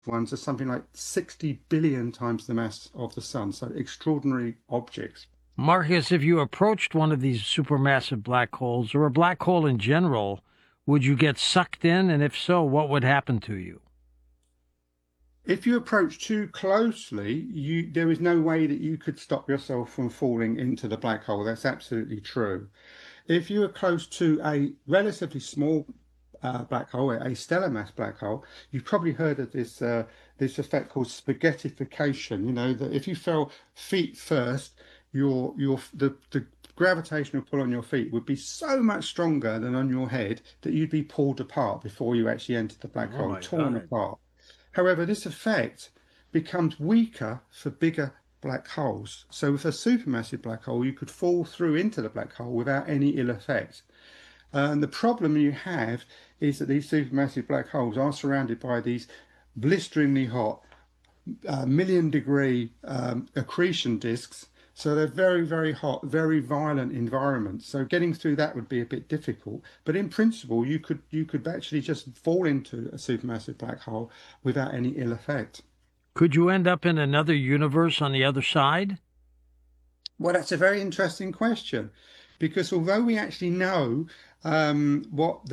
ones are something like 60 billion times the mass of the sun. So extraordinary objects. Marcus, if you approached one of these supermassive black holes or a black hole in general, would you get sucked in? And if so, what would happen to you? If you approach too closely, there is no way that you could stop yourself from falling into the black hole. That's absolutely true. If you are close to a relatively small black hole, a stellar mass black hole, you've probably heard of this effect called spaghettification. You know that if you fell feet first, the gravitational pull on your feet would be so much stronger than on your head that you'd be pulled apart before you actually entered the black hole, torn apart. However, this effect becomes weaker for bigger black holes. So with a supermassive black hole, you could fall through into the black hole without any ill effect. And the problem you have is that these supermassive black holes are surrounded by these blisteringly hot million-degree accretion disks. So they're very, very hot, very violent environments. So getting through that would be a bit difficult. But in principle, you could actually just fall into a supermassive black hole without any ill effect. Could you end up in another universe on the other side? Well, that's a very interesting question, because although we actually know what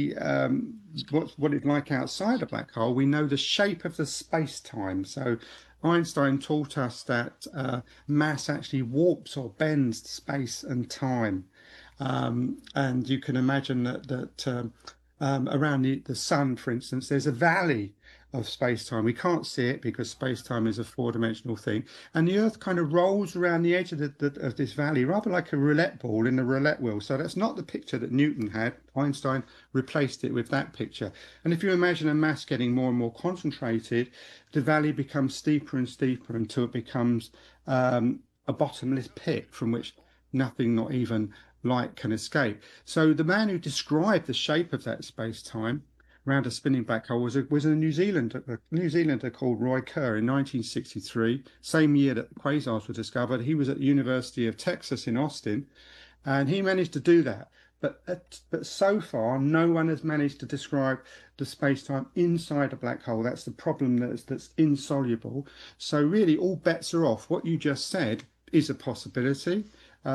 it's like outside a black hole, we know the shape of the space-time. So Einstein taught us that mass actually warps or bends space and time. And you can imagine that around the sun, for instance, there's a valley of space-time. We can't see it because space-time is a four-dimensional thing. And the Earth kind of rolls around the edge of this valley, rather like a roulette ball in the roulette wheel. So that's not the picture that Newton had. Einstein replaced it with that picture. And if you imagine a mass getting more and more concentrated, the valley becomes steeper and steeper until it becomes a bottomless pit from which nothing, not even light, can escape. So the man who described the shape of that space-time around a spinning black hole was a New Zealander called Roy Kerr in 1963, same year that quasars were discovered. He was at the University of Texas in Austin, and he managed to do that. But so far, no one has managed to describe the space-time inside a black hole. That's the problem that's insoluble. So really, all bets are off. What you just said is a possibility.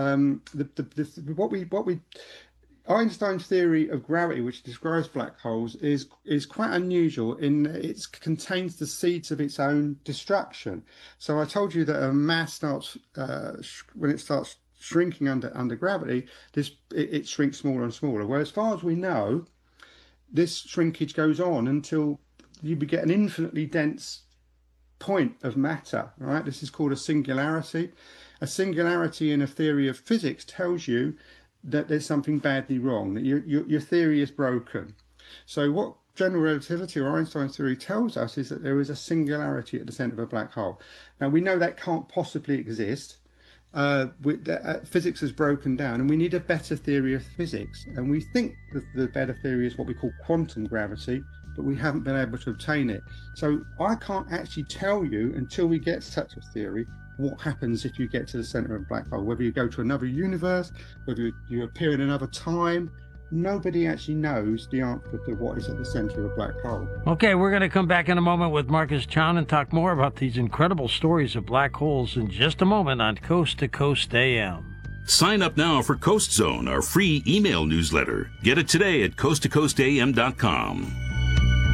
Einstein's theory of gravity, which describes black holes, is quite unusual in that it contains the seeds of its own destruction. So I told you that a mass starts when it starts shrinking under gravity, it shrinks smaller and smaller. Well, as far as we know, this shrinkage goes on until you get an infinitely dense point of matter. Right? This is called a singularity. A singularity in a theory of physics tells you that there's something badly wrong, that your theory is broken. So what general relativity or Einstein's theory tells us is that there is a singularity at the center of a black hole. Now, we know that can't possibly exist. Physics has broken down, and we need a better theory of physics. And we think the better theory is what we call quantum gravity, but we haven't been able to obtain it. So I can't actually tell you until we get such a theory what happens if you get to the center of a black hole, whether you go to another universe, whether you appear in another time. Nobody actually knows the answer to what is at the center of a black hole. Okay, we're going to come back in a moment with Marcus Chown and talk more about these incredible stories of black holes in just a moment on Coast to Coast AM. Sign up now for Coast Zone, our free email newsletter. Get it today at coasttocoastam.com.